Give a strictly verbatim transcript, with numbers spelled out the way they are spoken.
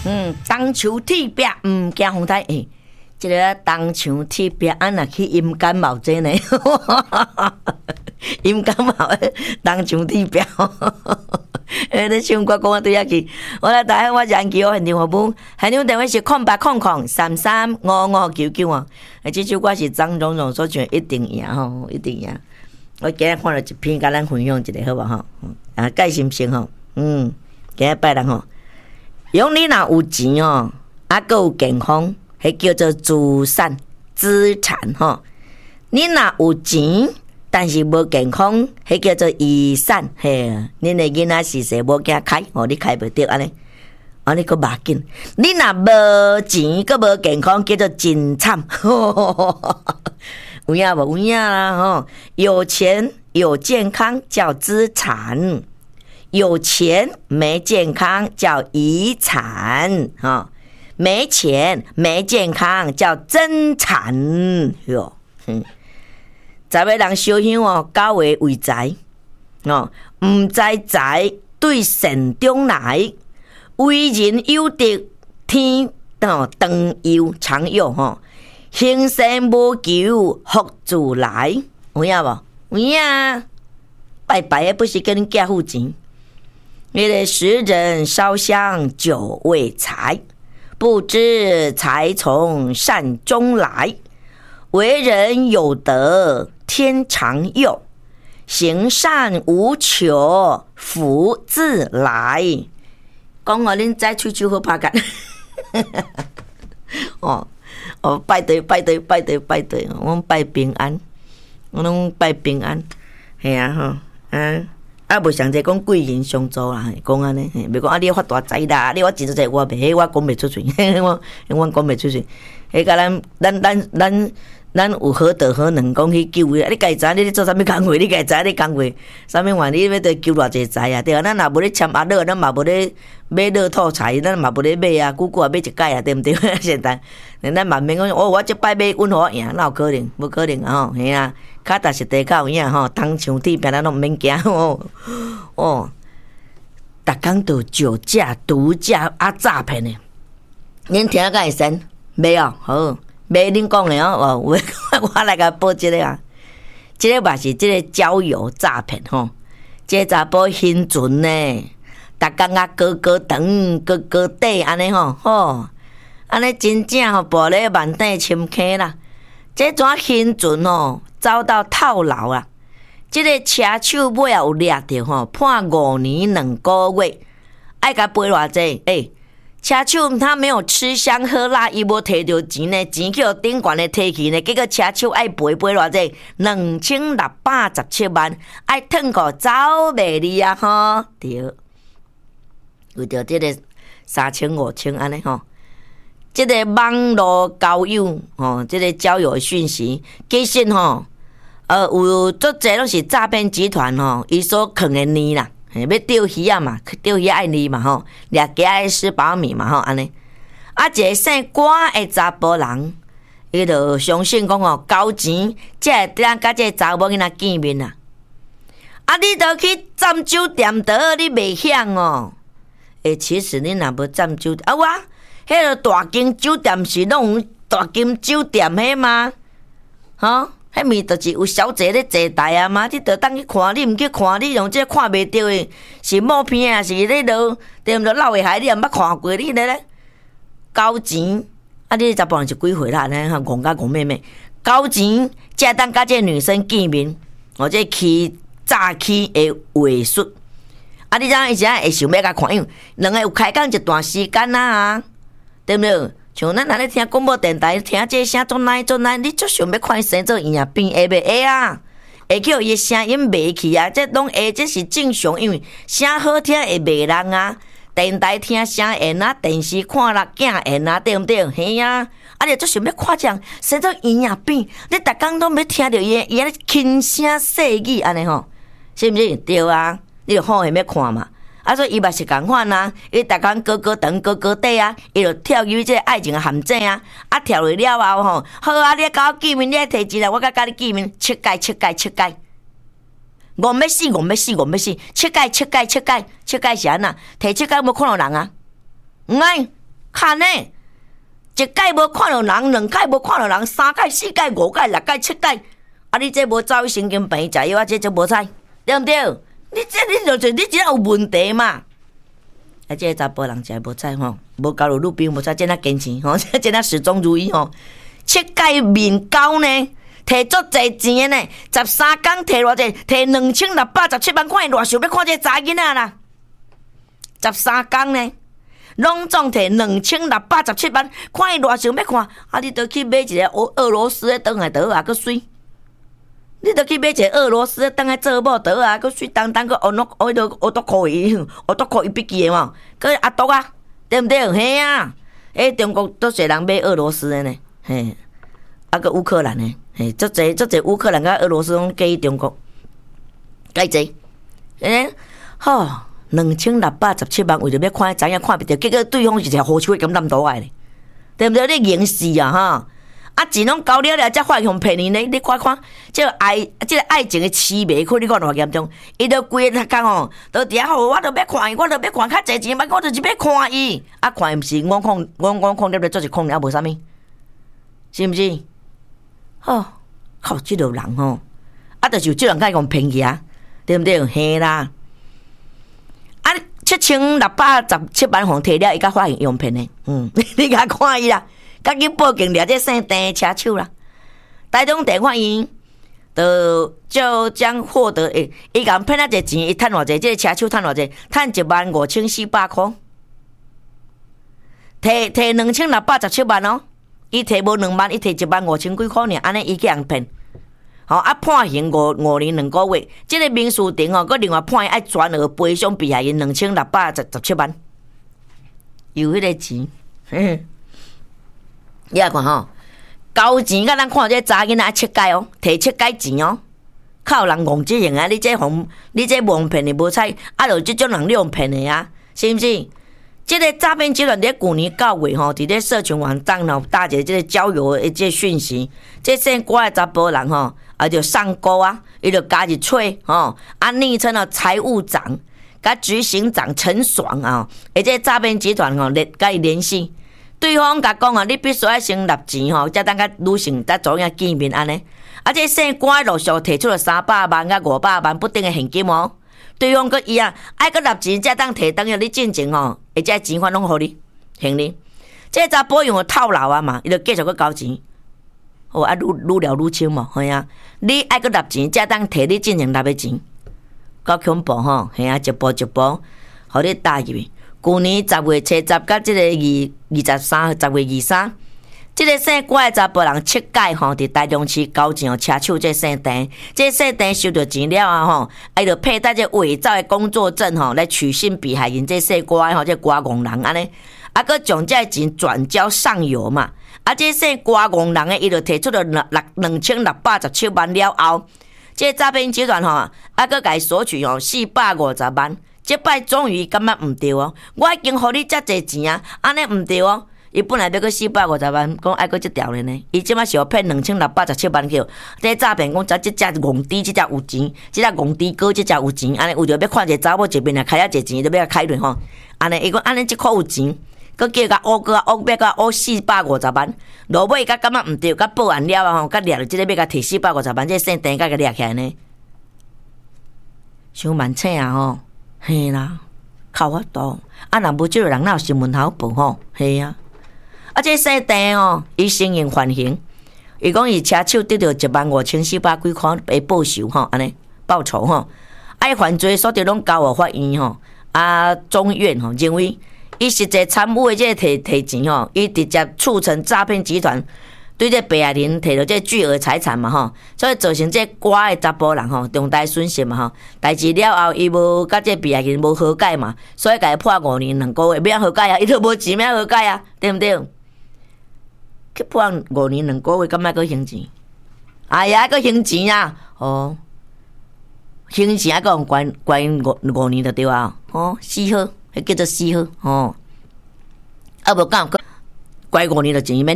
嗯，东墙铁壁唔惊风台，诶、欸，这个东墙铁壁，安若去阴感冒这呢？阴感冒的东墙铁壁。诶，你唱歌讲我对下去，我来打电话研究现场服务，现场电话是空八空空三三五五九九啊。诶，这首歌是张荣荣所唱，一定赢吼，一定赢。我今日看了一篇，甲咱分享一下好无吼？啊，介心性吼，嗯，今日拜人吼，用你若有钱哦，啊，佮有健康，迄叫做资产资产吼。你若有钱，但是无健康，迄叫做遗产。嘿，恁的囡仔是谁无惊开？哦，你开袂着安尼，安尼佫麻紧。你若无钱，佫无健康，叫做真惨。有影无？有影啦吼！有钱有健康叫资产，有钱没健康叫遗产哈。没钱没健康叫真惨哟。嗯，十个人烧香哦，九个为财哦，毋知财对善中来，为人有德，天哦长佑长佑吼。行善无求，福自来，有影无？有影啊！拜拜的不是跟你寄付钱，你得十人烧香九味财，不知财从善中来。为人有德，天长佑；行善无求，福自来。讲我恁再吹吹好拍干，哦。哦，拜对拜对拜对拜对，我拜平安，我拢拜平安，系啊吼，啊啊无像这讲贵人相助啦，讲安尼，袂讲啊你发大财啦，你我真侪我袂，我讲袂出嘴，我我讲袂出嘴，迄个咱咱咱咱咱有何德何能讲去救伊？你家己知你咧做啥物工课？你家己知你工课啥物话？你要得救偌济财啊？对啊，咱若无咧签阿乐，咱嘛无咧买乐透彩，咱嘛无咧买啊，久久啊买一届啊，对毋对？现在，咱嘛免讲哦，我即摆买阮互我赢，哪有可能？无可能啊！吼，嘿啊，脚踏实地较有影吼，东墙铁壁咱拢毋免惊哦哦，逐工都酒驾、毒驾啊诈骗的，恁听甲会先袂哦？好。袂恁讲的哦，我我来甲报即个啊，即个嘛是即个交友诈骗吼，即个查甫欣存呢，逐工啊高高长、高高短安尼吼，吼，安尼真正吼步咧万顶深坑啦，即怎欣存吼遭到套牢啊？即个车手尾也有掠着吼，判五年两个月，爱甲赔偌济？诶。车手他没有吃香喝辣，伊无摕到钱呢，钱叫顶悬的摕去呢，结果车手爱赔赔偌济，两千六百十七万，爱吞个走袂离啊吼，对，为着这个三千五千安尼吼，这个网络交友吼，这个交友讯息，其实吼，呃，有足侪拢是诈骗集团吼，伊所坑的泥啦。要钓鱼啊嘛，钓鱼爱利嘛吼，掠鸡爱吃苞米嘛吼，安尼。啊，一个姓关的查甫人，伊就相信讲哦，交钱才会当甲这查某囡仔见面啊。啊，你都去占酒店倒，你袂晓哦。诶，其实你若无占酒店，啊我，迄个大金酒店是拢大金酒店迄吗？吼？迄面就是有小姐咧坐台啊嘛，你着当去看，你毋去看，你用这看袂着的，是默片啊，是咧落，对毋对？老的海你也毋捌看过，你咧咧交钱，啊，你查甫人是几岁啦？呢，戆甲戆妹妹交钱，才当甲这女生见面，或者欺诈欺的话术，啊，你知影伊现在会想要甲看，因为两个有开讲一段时间啊，对毋对？像咱若咧听广播电台，听这声做哪做哪，你足想要看生做影片，会袂会啊？会叫伊声音卖去啊？这拢会，这是正常，因为声好听会卖人啊。电台听声会啊，电视看啦镜会啊，对毋对？嘿啊！啊，你足想要看这样生做影片，你逐工拢要听着伊伊安尼轻声细语安尼吼，是毋是？对啊，你就好下要看嘛。啊，所以伊嘛是共款啊，伊逐工高高长高高短啊，伊就跳入这个爱情的陷阱啊，啊跳入了后吼，好啊，你甲我见面，你摕钱来，我甲甲你见面，七界七界七界，我要死我要死我要死，七界七界七界七界是安那，摕七界无看到人啊，毋爱， 看呢，一届无看到人，两届无看到人，三届、四届、五届、六届、七届，啊！你这无走去神经病食药啊？这就无采，对毋对？你这你就是你这有问题嘛？啊，这个查甫人真无采吼，无交入女朋友无采，真啊坚持吼，真啊始终如一吼。七届面交呢，摕足侪钱的呢，十三工摕偌济？摕两千六百十七万，看伊偌想要看这查囡仔啦。十三工呢，拢总摕两千六百十七万，看伊偌想要看，啊！你都去买一个俄俄罗斯的倒来倒啊，佫水。你都去买一个俄罗斯的倒来做某倒啊，佫水当当佫学诺学到学到可伊，学到可伊笔记的嘛，佫阿毒啊，对毋对？嘿啊，诶，中国都侪人买俄罗斯的呢，嘿，啊个乌克兰的，嘿，足侪足侪乌克兰甲俄罗斯拢寄中国，介济，诶，吼。两千六百十七万，为着要看知影看不着，结果对方是一条好手咁烂倒来咧，对不对？你硬死啊哈！啊，钱拢交了了，才发现骗你呢。你看看，这个爱，这个爱情的痴迷，看你看偌严重。伊都规个工哦，都伫遐吼，我都要看伊，我都要看较济钱，我就是要看伊。啊，看伊毋是我看，我我看了了，做是看了无啥物，是毋是？吼，靠，即个人吼，啊，就是即人甲伊讲骗去啊，对毋对？嘿啦。啊，七千六百十七万互摕了，伊甲发现用骗的，嗯，你甲看伊啦，甲去报警了，这姓陈车手啦，台中电法院就就将获得诶，伊甲骗啊，这钱，伊趁偌济？这个车手趁偌济？趁一万五千四百块，摕摕两千六百十七万哦，伊摕无两万，伊摕一万五千几块尔，安尼伊去人骗。好啊，判刑五五年两个月，这个民事庭哦，佮另外判伊爱全额赔偿被害人两千六百十十七万，有迄个钱，嗯，你来看吼，交钱甲咱看这查囡仔七届哦，摕七届钱哦，靠人戆这样啊！你这哄，你这蒙骗的无采，啊，就这种人你用骗的啊，是毋是？这个诈骗集团在去年九月吼，伫咧社群网站吼搭一个这个交友的这讯息，这姓郭的查甫人吼。啊，就上钩啊！伊就加一喙吼，啊，昵称哦财务长，甲执行长陈爽啊，而且诈骗集团吼联甲伊联系，对方甲讲啊，你必须要先纳钱吼，才当甲女性才做样见面安尼。啊，这姓关陆续提出了三百万甲五百万不等的现金哦。对方佮伊啊，爱佮纳钱才当摕等于你进前吼，而且钱款拢互你，行你。这查甫用套牢啊嘛，伊就继续佮交钱。哦，啊，愈愈聊愈清嘛，系啊！你爱佮纳钱，才当摕你进前纳的钱，够恐怖吼，系啊！一步一步，互你搭入去。去年十月初十甲即个二二十三，十月二三，即、这个姓郭的查甫人七届吼，伫台中市高井车手这姓陈，这姓陈收到钱了啊吼，伊就佩戴这伪造的工作证吼，来取信被害人这姓郭吼，这郭戆人安尼，啊，佮将这钱转交上游嘛。啊！这姓郭戆人诶，伊就提出了两两千六百十七万了后，这诈骗集团吼，啊，佮甲伊索取吼四百五十万。这摆终于感觉毋对哦，我已经互你遮济钱啊，安尼毋对哦。伊本来要个四百五十万，讲爱个即条呢，伊即摆是要骗两千六百十七万去。这诈骗讲只即只戆猪，即只有钱，即只戆猪哥，即只有钱，安尼为着要看一个查某一边来开啊，济钱就要开落吼。安尼伊讲安尼即块有钱。佮叫甲乌个乌要甲乌四百五十万，落尾甲感觉毋对，甲报案了啊吼，甲掠着即个要甲摕四百五十万，这姓陈甲甲掠起来呢，伤蛮扯啊吼，嘿啦，靠法度，啊若无即个人哪有新闻好报吼，嘿啊，啊这姓陈哦，伊承认犯行，伊讲伊车手得到一万五千四百几块被报仇吼，安尼报仇吼，啊伊犯罪所得拢交互法院吼，啊中院吼认为。伊实际参与的这个摕摕钱吼，伊直接促成诈骗集团对这被害人摕到这巨额财产嘛吼，所以造成这乖的查甫人吼重大损失嘛吼。代志了后，伊无甲这被害人无和解嘛，所以甲伊判五年两个月，要和解啊，伊都无钱要和解啊，对毋对？去判五年两个月，敢莫搁还钱？哎呀，搁还钱啊！哦，还钱还搁用关关五五年就对啊，哦，死好。叫做死好，吼、哦，啊无讲，怪五年就钱免。